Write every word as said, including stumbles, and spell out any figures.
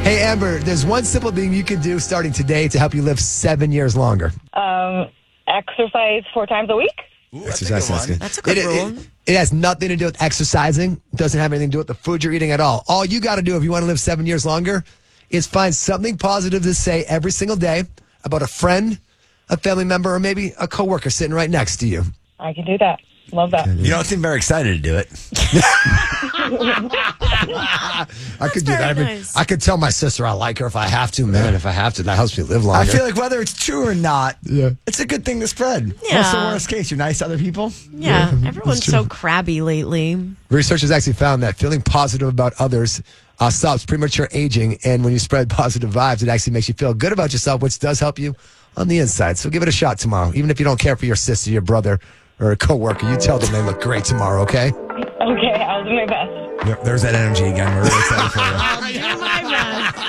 Hey, Amber, there's one simple thing you can do starting today to help you live seven years longer. Um, exercise four times a week. Ooh, Exercise sounds good. That's a good it, rule. It, it has nothing to do with exercising. It doesn't have anything to do with the food you're eating at all. All you got to do if you want to live seven years longer is find something positive to say every single day about a friend, a family member, or maybe a coworker sitting right next to you. I can do that. Love that. You don't seem very excited to do it. I could do very that. I, mean, nice. I could tell my sister I like her if I have to, man. If I have to, that helps me live longer. I feel like whether it's true or not, Yeah. it's a good thing to spread. Yeah. What's the worst case? You're nice to other people? Yeah, everyone's so crabby lately. Research has actually found that feeling positive about others uh, stops premature aging, and when you spread positive vibes, it actually makes you feel good about yourself, which does help you on the inside. So give it a shot tomorrow. Even if you don't care for your sister, your brother, or a coworker, you tell them they look great tomorrow, okay? Okay, I'll do my best. Yep, there's that energy again. We're really excited for you.